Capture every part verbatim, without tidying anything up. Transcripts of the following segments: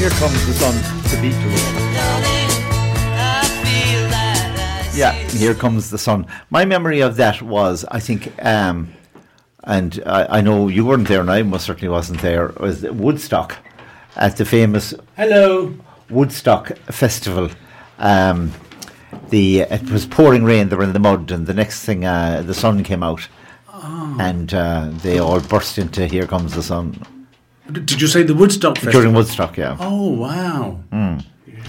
Here Comes the Sun, the Beatles. Yeah, Here Comes the Sun. My memory of that was, I think, um, and I, I know you weren't there and I most certainly wasn't there, was Woodstock at the famous Hello Woodstock Festival. Um, the It was pouring rain, they were in the mud, and the next thing uh, the sun came out. Oh. And uh, they all burst into Here Comes the Sun. Did you say the Woodstock Festival? During Woodstock, yeah. Oh, wow. Mm.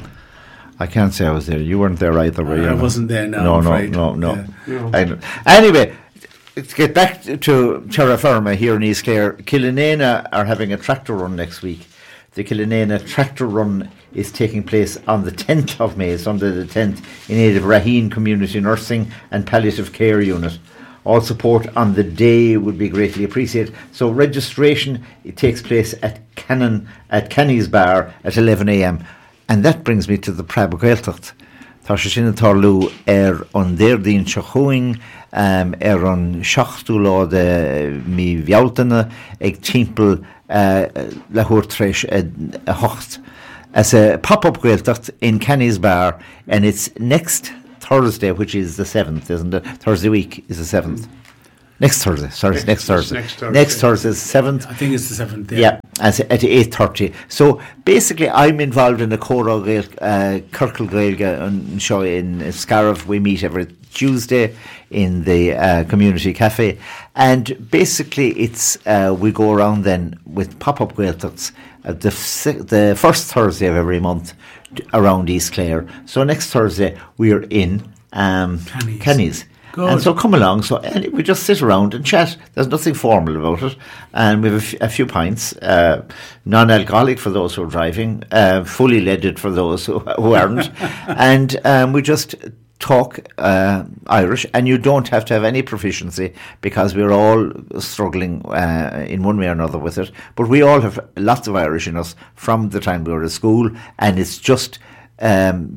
I can't say I was there. You weren't there either, were you? I wasn't there, no, No, I'm no, afraid. no, no, Yeah. I know. Anyway, to get back to Terra Firma here in East Clare, Killanena are having a tractor run next week. The Killanena tractor run is taking place on the tenth of May, Sunday the tenth, in aid of Raheen Community Nursing and Palliative Care Unit. All support on the day would be greatly appreciated. So registration, it takes place at Cannon, at Kenny's Bar at eleven a.m. And that brings me to the Prabh Gaeltacht. Tá sé sin tarlú ar an déirdín sechuing um, ar an seachtú lá de mi bhealtaine ag timpeall uh, le huairtréis a, a hocht as a pop-up Gaeltacht in Kenny's Bar, and it's next Thursday, which is the seventh, isn't it? Thursday week is the seventh. Next Thursday, sorry, next, next Thursday. Next Thursday. Next Thursday is the seventh. I think it's the seventh, yeah. Yeah, as at eight thirty. So basically, I'm involved in a Cora Gael, uh, Kirkle Gaelga and show in Scariff. We meet every Tuesday in the uh, community cafe, and basically, it's uh, we go around then with pop-up Gaeltachts uh, the f- the first Thursday of every month around East Clare. So next Thursday we are in um, Kenny's. Kenny's. Good. And so come along. So and we just sit around and chat. There's nothing formal about it, and we have a, f- a few pints, uh, non-alcoholic for those who are driving, uh, fully leaded for those who, who aren't, and um, we just talk uh, Irish. And you don't have to have any proficiency because we're all struggling uh, in one way or another with it. But we all have lots of Irish in us from the time we were at school, and it's just. Um,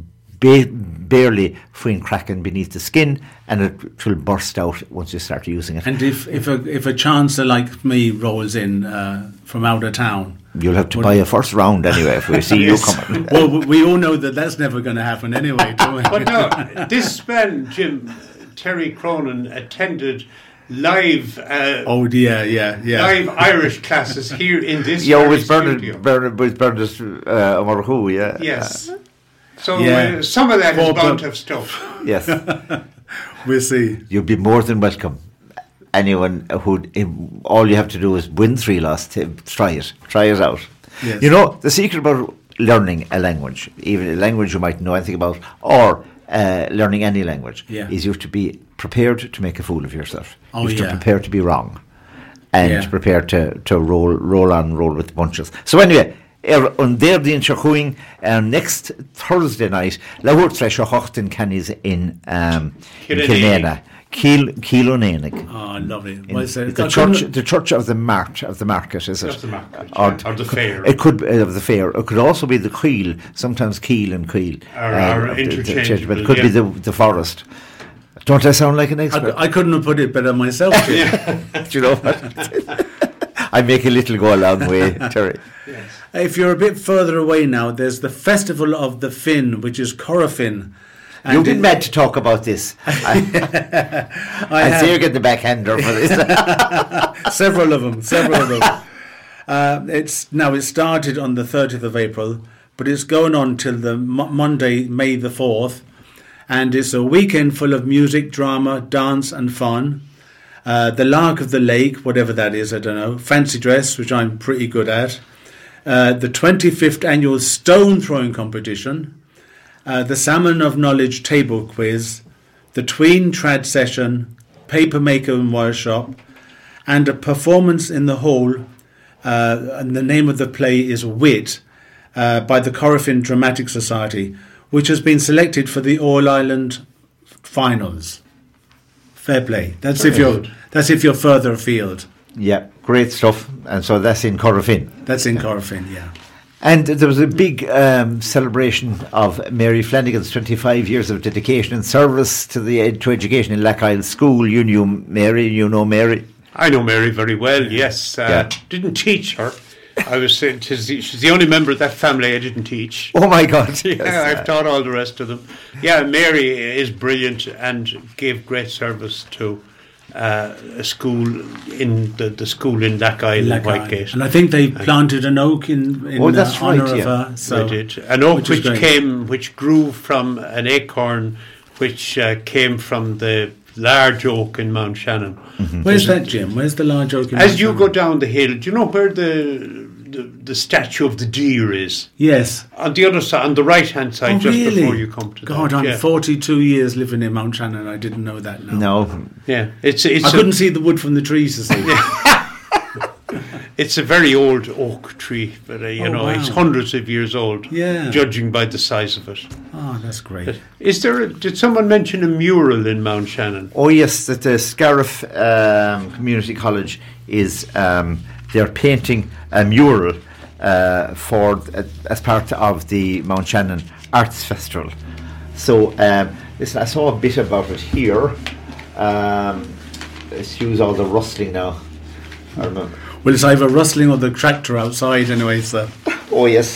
Ba- barely fine cracking beneath the skin, and it will burst out once you start using it. And if, if a if a chancellor like me rolls in uh, from out of town, you'll have to buy a first round anyway if we see you coming. Well, we all know that that's never going to happen anyway, don't we? But no, this spell, Jim, Terry Cronin attended live uh, oh yeah yeah yeah live Irish classes here in this yeah, very with studio. Bernard, Bernard, with Bernard uh, O'Marhu, yeah. Yes. So Yeah. uh, some of that is But- bound but- to have stuff. Yes. We'll see. You'll be more than welcome. Anyone who, all you have to do is win three loss, try it, try it out. Yes. You know, the secret about learning a language, even a language you might know anything about, or uh, learning any language, Yeah. is you have to be prepared to make a fool of yourself. Oh, you have yeah. to prepare to be wrong, and Yeah. prepare to, to roll roll on, roll with the punches. So anyway, er on déirdín sechuing uh, next Thursday night, le huairtréis a hocht in Kenny's in um, in Killanena. Kiel Killanena. Oh, lovely. In Well, so the I church, couldn't- the church of the mart of the market, is it? Of the market, or, yeah. Or the fair. It could be of the fair. It could also be the Kiel. Sometimes Kiel and Kiel. Are- uh, are of the- the interchangeable, church, but it could be yeah. the the forest. Don't I sound like an expert? I, I couldn't have put it better myself. Jim. Do you know what? I make a little go a long way, Terry. Yes. If you're a bit further away now, there's the Festival of the Finn, which is Corofin. And You've been it- meant to talk about this. I, I I have see you get the backhander for this. several of them, several of them. Uh, it's now it started on the thirtieth of April, but it's going on till the Mo- Monday, May the fourth, and it's a weekend full of music, drama, dance, and fun. Uh, the Lark of the Lake, whatever that is, I don't know. Fancy dress, which I'm pretty good at. Uh, the twenty-fifth annual stone throwing competition. Uh, the Salmon of Knowledge table quiz. The Tween trad session. Paper maker and workshop. And a performance in the hall. Uh, and the name of the play is Wit, uh, by the Corofin Dramatic Society, which has been selected for the All Ireland finals. Fair play. That's if you're that's if you're further afield. Yeah, great stuff. And so that's in Corofin. That's in Corofin, yeah. And there was a big um, celebration of Mary Flanagan's twenty-five years of dedication and service to the ed- to education in Lackisle School. You knew Mary, you know Mary. I know Mary very well, yes. Uh, Yeah. Didn't teach her, I was saying, tis the, she's the only member of that family I didn't teach. Oh my God! Yeah, Yes. I've taught all the rest of them. Yeah, Mary is brilliant and gave great service to uh, a school in the, the school in Lackisle in Like, uh, Whitegate. and I think they planted an oak in, in Oh, that's uh, honour right, of yeah. her. So, They did. An oak which which, is great. came, which grew from an acorn, which uh, came from the large oak in Mount Shannon. Where's that, Jim? Where's the large oak? In As Mount you Shannon? go down the hill, do you know where the the, the statue of the deer is? Yes. On the other side, on the right hand side, Oh, just really? before you come to God, that. I'm yeah. forty-two years living in Mount Shannon. I didn't know that now. No. Yeah, it's it's I a, couldn't see the wood from the trees to see. it's a very old oak tree, but uh, you Oh, know wow. it's hundreds of years old. Yeah. Judging by the size of it. Oh, that's great. Is there? A, did someone mention a mural in Mount Shannon? Oh yes, that the Scariff um, Community College is um, they're painting a mural uh, for uh, as part of the Mount Shannon Arts Festival. So um, listen, I saw a bit about it here. Um, excuse all the rustling now. I remember. Well, it's either rustling or the tractor outside anyway, so. Oh yes,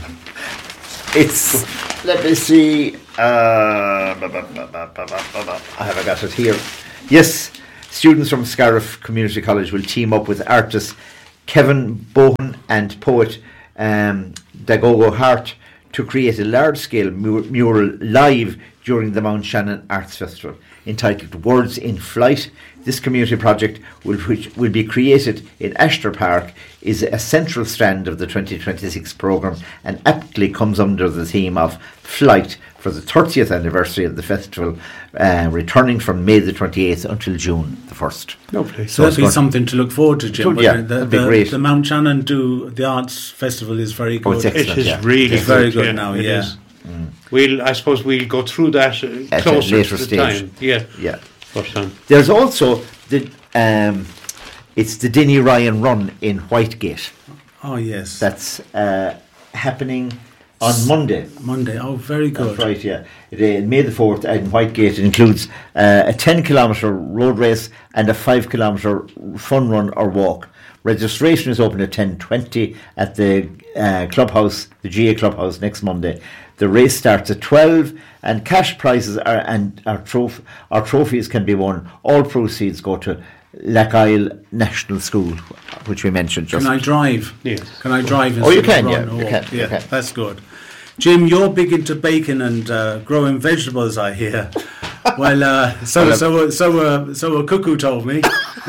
it's. Let me see. Uh, ba- ba- ba- ba- ba- ba- ba- ba- I have I got it here. Yes, students from Scariff Community College will team up with artist Kevin Bohan and poet um, Dagogo Hart to create a large-scale mu- mural live during the Mount Shannon Arts Festival entitled Words in Flight. This community project, will, which will be created in Ashtor Park, is a central strand of the twenty twenty-six programme and aptly comes under the theme of Flight for the thirtieth anniversary of the festival, uh, returning from May the twenty-eighth until June the first. Lovely. So So that'd it's be going- something to look forward to, Jim. So, wouldn't yeah, it? the, that'd be the, great. the Mount Shannon do the arts festival is very Oh, good. it's It excellent, is yeah. really It's very good yeah, now, it yeah. is. We'll, I suppose we'll go through that uh, At a closer later to the stage. time. Yeah. Yeah. But, um, There's also the um, it's the Denny Ryan Run in Whitegate. Oh, yes. That's uh, happening on Monday. Monday. Oh, very good. That's right, yeah. It, uh, May the fourth in Whitegate. It includes uh, a ten kilometre road race and a five kilometre fun run or walk. Registration is open at ten twenty at the uh, clubhouse, the G A clubhouse next Monday. The race starts at twelve and cash prizes are, and our, troph- our trophies can be won. All proceeds go to Lackisle National School, which we mentioned just. Can I drive? Yes. Can I drive? Oh, you instead of can, yeah, run or you walk? can, you Yeah, can. that's good. Jim, you're big into bacon and uh, growing vegetables, I hear. Well, uh, so Well, so so uh, so a cuckoo told me.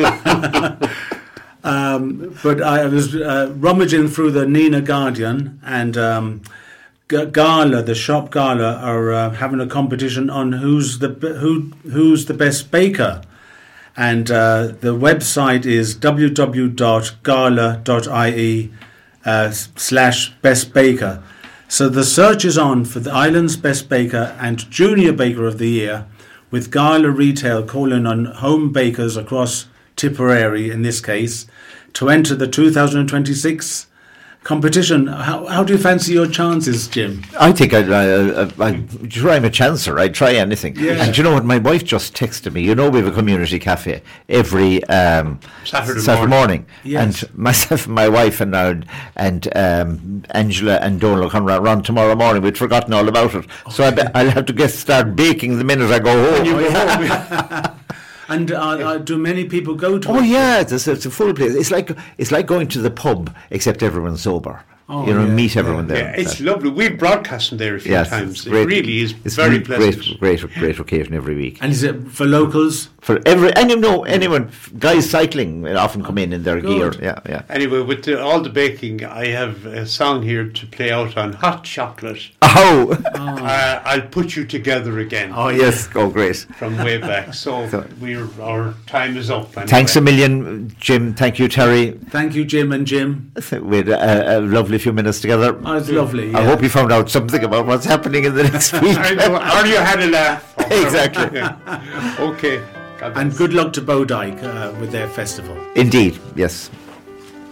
um, but I was uh, rummaging through the Nina Guardian, and um, G- Gala, the shop Gala, are uh, having a competition on who's the b- who who's the best baker. And uh, the website is w w w dot gala dot i e uh, slash best baker. So the search is on for the island's best baker and junior baker of the year, with Gala Retail calling on home bakers across Tipperary, in this case, to enter the two thousand twenty-six competition. How, how do you fancy your chances, Jim? I think I'd, uh, uh, I'd try my chancer. I'd try anything. Yeah. And do you know what? My wife just texted me. You know, we have a community cafe every um, Saturday Saturday morning. Yes. And myself and my wife and our, and um, Angela and Donal come round tomorrow morning. We'd forgotten all about it. So I be, I'll have to get start baking the minute I go home. And uh, uh, do many people go to Oh it? yeah, it's a, it's a full place. It's like it's like going to the pub, except everyone's sober. Oh, you know, yeah, meet everyone yeah. there. yeah, it's That- lovely. We've broadcast them there a few yes, times. it's It great. really is It's very really pleasant. Great, great, great occasion every week. And is it for locals? For every, any no, anyone, guys cycling often come in in their Good. gear. Yeah, yeah. Anyway, with the, all the baking, I have a song here to play out on hot chocolate. Oh, Uh, I'll put you together again oh yes, oh great. from way back. So So- we're our time is up. Anyway. Thanks a million, Jim. Thank you, Terry. Thank you, Jim and Jim. We had a, a lovely few minutes together. Oh, it's lovely. I yeah. hope you found out something about what's happening in the next week. I know, or you had a laugh. Exactly. Yeah. Okay. God And bless. good luck to Bowdyke uh, with their festival. Indeed, yes.